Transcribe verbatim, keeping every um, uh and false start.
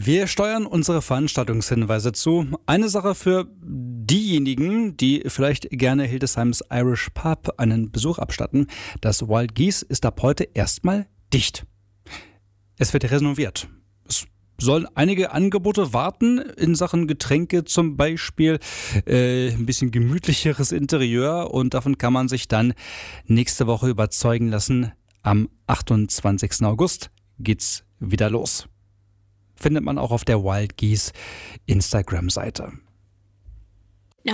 Wir steuern unsere Veranstaltungshinweise zu. Eine Sache für diejenigen, die vielleicht gerne Hildesheims Irish Pub einen Besuch abstatten. Das Wild Geese ist ab heute erstmal dicht. Es wird renoviert. Es sollen einige Angebote warten in Sachen Getränke zum Beispiel, äh, ein bisschen gemütlicheres Interieur, und davon kann man sich dann nächste Woche überzeugen lassen. Am achtundzwanzigsten August geht's wieder los. Findet man auch auf der Wild Geese Instagram-Seite.